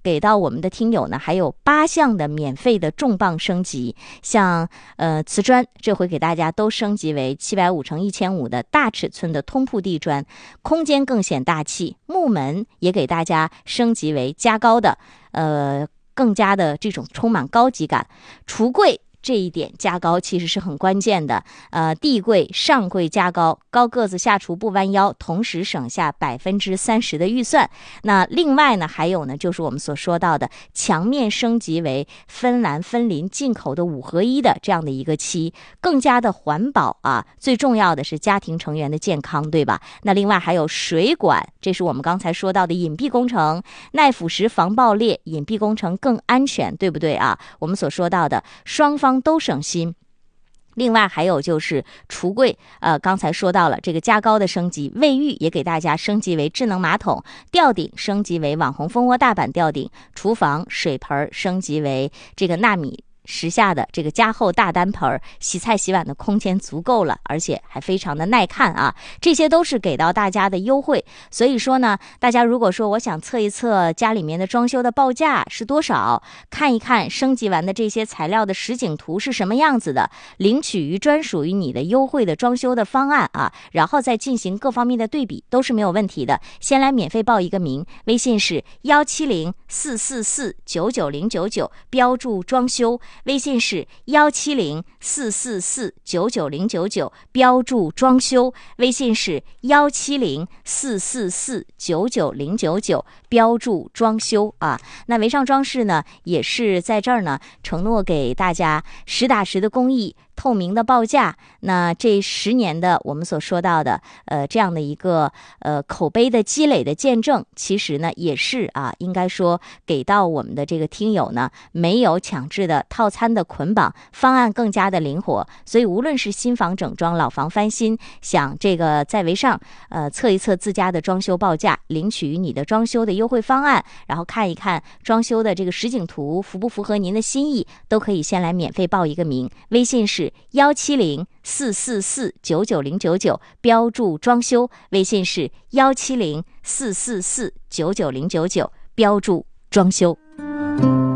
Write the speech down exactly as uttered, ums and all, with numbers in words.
给到我们的听友呢，还有八项的免费的重磅升级，像呃瓷砖，这回给大家都升级为七百五乘一千五的大尺寸的通铺地砖，空间更显大气。木门也给大家升级为加高的，呃，更加的这种充满高级感。橱柜这一点加高其实是很关键的，呃，地柜、上柜加高，高个子下厨不弯腰，同时省下百分之三十的预算。那另外呢，还有呢，就是我们所说到的墙面升级为芬兰芬林进口的五合一的这样的一个漆，更加的环保啊。最重要的是家庭成员的健康，对吧？那另外还有水管，这是我们刚才说到的隐蔽工程，耐腐蚀、防爆裂，隐蔽工程更安全，对不对啊？我们所说到的双方都省心。另外还有就是橱柜，呃，刚才说到了这个加高的升级，卫浴也给大家升级为智能马桶，吊顶升级为网红蜂窝大板吊顶，厨房水盆升级为这个纳米时下的这个加厚大单盆，洗菜洗碗的空间足够了，而且还非常的耐看啊，这些都是给到大家的优惠。所以说呢，大家如果说我想测一测家里面的装修的报价是多少，看一看升级完的这些材料的实景图是什么样子的，领取于专属于你的优惠的装修的方案啊，然后再进行各方面的对比，都是没有问题的。先来免费报一个名，微信是幺七零四四四九九零九九，标注装修，微信是幺七零四四四九九零九九，标注装修，微信是幺七零四四四九九零九九，标注装修啊。那维尚装饰呢，也是在这儿呢，承诺给大家实打实的工艺，透明的报价。那这十年的我们所说到的呃这样的一个呃口碑的积累的见证，其实呢也是啊，应该说给到我们的这个听友呢，没有强制的套餐的捆绑，方案更加的灵活。所以无论是新房整装、老房翻新，想这个在维尚呃测一测自家的装修报价，领取于你的装修的优惠方案，然后看一看装修的这个实景图符不符合您的心意，都可以先来免费报一个名，微信是幺七零四四四九九零九九，标注装修，微信是幺七零四四四九九零九九，标注装修。